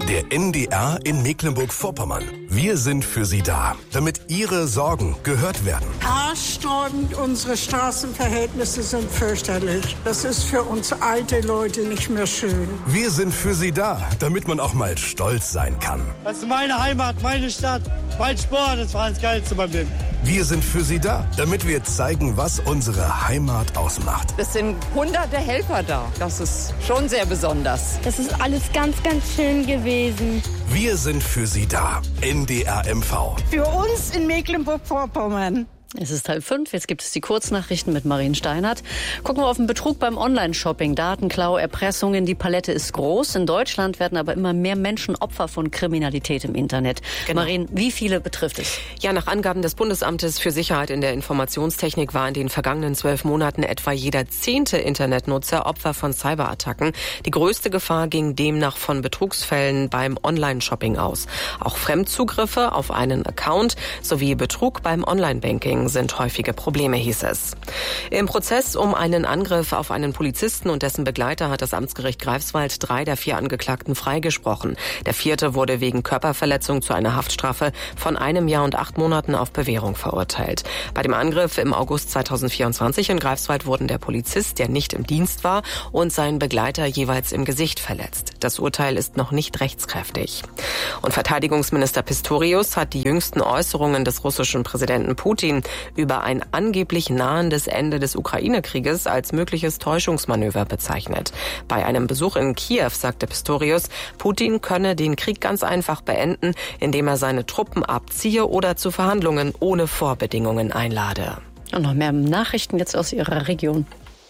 Der NDR in Mecklenburg-Vorpommern. Wir sind für Sie da, damit Ihre Sorgen gehört werden. Haarsträubend, unsere Straßenverhältnisse sind fürchterlich. Das ist für uns alte Leute nicht mehr schön. Wir sind für Sie da, damit man auch mal stolz sein kann. Das ist meine Heimat, meine Stadt, mein Sport, das war das Geilste beim Leben. Wir sind für Sie da, damit wir zeigen, was unsere Heimat ausmacht. Es sind hunderte Helfer da. Das ist schon sehr besonders. Das ist alles ganz, ganz schön gewesen. Wir sind für Sie da. NDR MV. Für uns in Mecklenburg-Vorpommern. Es ist 4:30, jetzt gibt es die Kurznachrichten mit Marien Steinert. Gucken wir auf den Betrug beim Online-Shopping. Datenklau, Erpressungen, die Palette ist groß. In Deutschland werden aber immer mehr Menschen Opfer von Kriminalität im Internet. Genau. Marien, wie viele betrifft es? Ja, nach Angaben des Bundesamtes für Sicherheit in der Informationstechnik war in den vergangenen 12 Monaten etwa jeder 10. Internetnutzer Opfer von Cyberattacken. Die größte Gefahr ging demnach von Betrugsfällen beim Online-Shopping aus. Auch Fremdzugriffe auf einen Account sowie Betrug beim Online-Banking sind häufige Probleme, hieß es. Im Prozess um einen Angriff auf einen Polizisten und dessen Begleiter hat das Amtsgericht Greifswald 3 der 4 Angeklagten freigesprochen. Der 4. wurde wegen Körperverletzung zu einer Haftstrafe von 1 Jahr und 8 Monaten auf Bewährung verurteilt. Bei dem Angriff im August 2024 in Greifswald wurden der Polizist, der nicht im Dienst war, und sein Begleiter jeweils im Gesicht verletzt. Das Urteil ist noch nicht rechtskräftig. Und Verteidigungsminister Pistorius hat die jüngsten Äußerungen des russischen Präsidenten Putin über ein angeblich nahendes Ende des Ukraine-Krieges als mögliches Täuschungsmanöver bezeichnet. Bei einem Besuch in Kiew sagte Pistorius, Putin könne den Krieg ganz einfach beenden, indem er seine Truppen abziehe oder zu Verhandlungen ohne Vorbedingungen einlade. Und noch mehr Nachrichten jetzt aus Ihrer Region.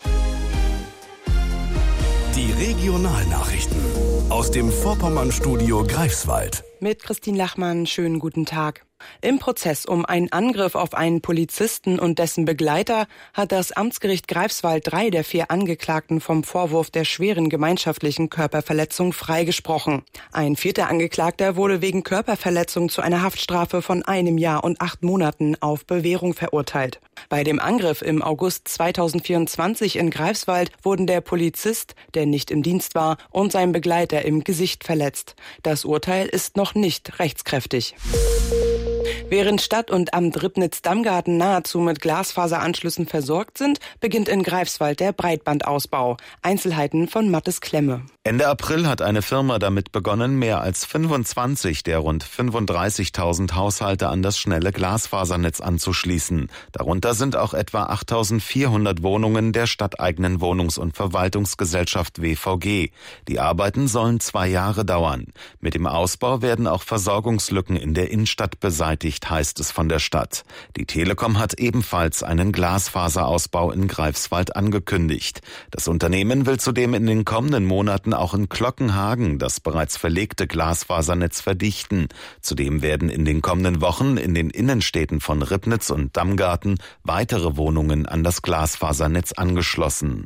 Die Regionalnachrichten aus dem Vorpommern-Studio Greifswald. Mit Christine Lachmann, schönen guten Tag. Im Prozess um einen Angriff auf einen Polizisten und dessen Begleiter hat das Amtsgericht Greifswald 3 der 4 Angeklagten vom Vorwurf der schweren gemeinschaftlichen Körperverletzung freigesprochen. Ein 4. Angeklagter wurde wegen Körperverletzung zu einer Haftstrafe von 1 Jahr und 8 Monaten auf Bewährung verurteilt. Bei dem Angriff im August 2024 in Greifswald wurden der Polizist, der nicht im Dienst war, und sein Begleiter im Gesicht verletzt. Das Urteil ist noch nicht rechtskräftig. Während Stadt und Amt Ribnitz-Damgarten nahezu mit Glasfaseranschlüssen versorgt sind, beginnt in Greifswald der Breitbandausbau. Einzelheiten von Mathis Klemme. Ende April hat eine Firma damit begonnen, mehr als 25 der rund 35.000 Haushalte an das schnelle Glasfasernetz anzuschließen. Darunter sind auch etwa 8.400 Wohnungen der stadteigenen Wohnungs- und Verwaltungsgesellschaft WVG. Die Arbeiten sollen 2 Jahre dauern. Mit dem Ausbau werden auch Versorgungslücken in der Innenstadt beseitigt, heißt es von der Stadt. Die Telekom hat ebenfalls einen Glasfaserausbau in Greifswald angekündigt. Das Unternehmen will zudem in den kommenden Monaten auch in Glockenhagen das bereits verlegte Glasfasernetz verdichten. Zudem werden in den kommenden Wochen in den Innenstädten von Ribnitz und Damgarten weitere Wohnungen an das Glasfasernetz angeschlossen.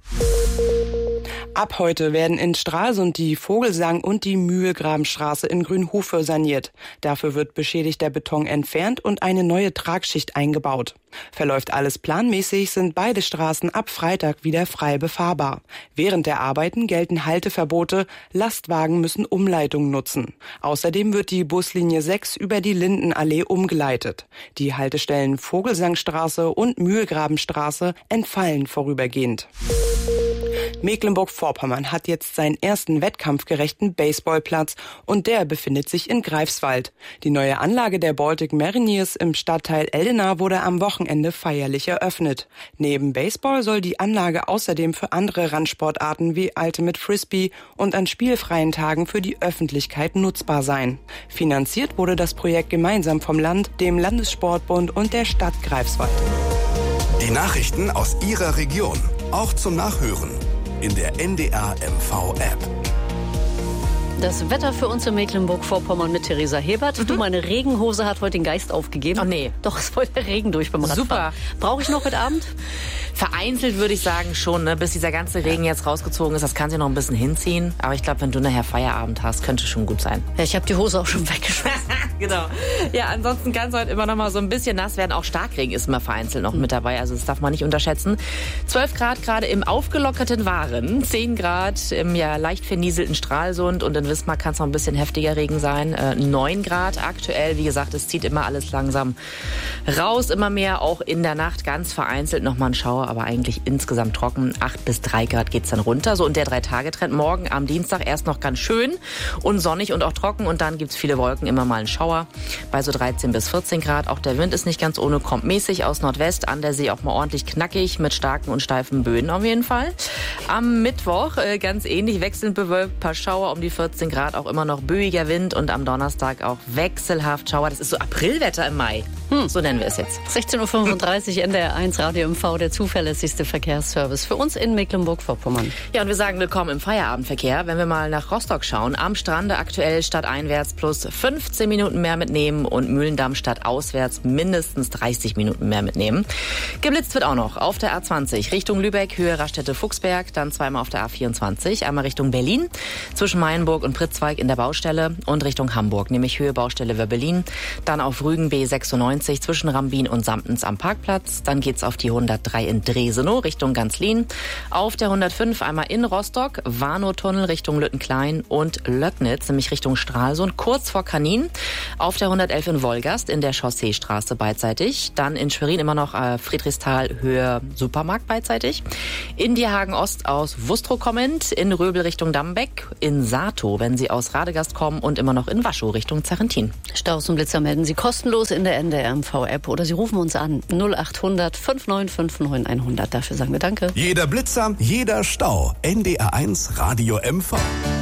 Ab heute werden in Stralsund die Vogelsang- und die Mühlgrabenstraße in Grünhofe saniert. Dafür wird beschädigter Beton entfernt und eine neue Tragschicht eingebaut. Verläuft alles planmäßig, sind beide Straßen ab Freitag wieder frei befahrbar. Während der Arbeiten gelten Halteverbote, Lastwagen müssen Umleitungen nutzen. Außerdem wird die Buslinie 6 über die Lindenallee umgeleitet. Die Haltestellen Vogelsangstraße und Mühlgrabenstraße entfallen vorübergehend. Mecklenburg-Vorpommern hat jetzt seinen ersten wettkampfgerechten Baseballplatz und der befindet sich in Greifswald. Die neue Anlage der Baltic Mariners im Stadtteil Eldena wurde am Wochenende feierlich eröffnet. Neben Baseball soll die Anlage außerdem für andere Randsportarten wie Ultimate Frisbee und an spielfreien Tagen für die Öffentlichkeit nutzbar sein. Finanziert wurde das Projekt gemeinsam vom Land, dem Landessportbund und der Stadt Greifswald. Die Nachrichten aus Ihrer Region, auch zum Nachhören in der NDR MV App. Das Wetter für uns in Mecklenburg-Vorpommern mit Theresa Hebert. Du, meine Regenhose hat heute den Geist aufgegeben. Oh nee. Doch, es wollte Regen durch beim Radfahren. Super. Brauche ich noch heute Abend? Vereinzelt würde ich sagen schon, ne? Bis dieser ganze Regen jetzt rausgezogen ist. Das kann sich noch ein bisschen hinziehen. Aber ich glaube, wenn du nachher Feierabend hast, könnte schon gut sein. Ja, ich habe die Hose auch schon weggeschmissen. Genau. Ja, ansonsten kann es heute immer noch mal so ein bisschen nass werden. Auch Starkregen ist immer vereinzelt noch mit dabei. Also das darf man nicht unterschätzen. 12 Grad gerade im aufgelockerten Waren. 10 Grad im leicht vernieselten Stralsund und in und Wismar kann es noch ein bisschen heftiger Regen sein. 9 Grad aktuell. Wie gesagt, es zieht immer alles langsam raus, immer mehr. Auch in der Nacht ganz vereinzelt nochmal ein Schauer, aber eigentlich insgesamt trocken. 8 bis 3 Grad geht's dann runter. So, und der 3-Tage-Trend morgen am Dienstag erst noch ganz schön und sonnig und auch trocken. Und dann gibt's viele Wolken, immer mal ein Schauer bei so 13 bis 14 Grad. Auch der Wind ist nicht ganz ohne, kommt mäßig aus Nordwest. An der See auch mal ordentlich knackig mit starken und steifen Böen auf jeden Fall. Am Mittwoch ganz ähnlich, wechselnd bewölkt, paar Schauer um die 14 Grad, auch immer noch böiger Wind und am Donnerstag auch wechselhaft Schauer. Das ist so Aprilwetter im Mai. So nennen wir es jetzt. 16.35 Uhr, NDR1 Radio MV, der zuverlässigste Verkehrsservice für uns in Mecklenburg-Vorpommern. Ja, und wir sagen willkommen im Feierabendverkehr. Wenn wir mal nach Rostock schauen, am Strande aktuell stadteinwärts plus 15 Minuten mehr mitnehmen und Mühlendamm stadtauswärts mindestens 30 Minuten mehr mitnehmen. Geblitzt wird auch noch auf der A20 Richtung Lübeck, Höhe Raststätte-Fuchsberg, dann zweimal auf der A24, einmal Richtung Berlin, zwischen Mayenburg und Pritzweig in der Baustelle und Richtung Hamburg, nämlich Höhe Baustelle Wöbbelin, dann auf Rügen B96 zwischen Rambin und Samtens am Parkplatz, dann geht's auf die 103 in Dresenow Richtung Ganzlin, auf der 105 einmal in Rostock, Warnow-Tunnel Richtung Lüttenklein und Löcknitz, nämlich Richtung Stralsund, kurz vor Kanin, auf der 111 in Wolgast in der Chausseestraße beidseitig, dann in Schwerin immer noch Friedrichsthal Höhe Supermarkt beidseitig, in Dierhagen Ost aus Wustrow kommend, in Röbel Richtung Dambeck, in Sato, wenn Sie aus Radegast kommen und immer noch in Waschow Richtung Zerrentin. Staus und Blitzer melden Sie kostenlos in der NDR-MV-App oder Sie rufen uns an 0800 5959 100. Dafür sagen wir Danke. Jeder Blitzer, jeder Stau. NDR1 Radio MV.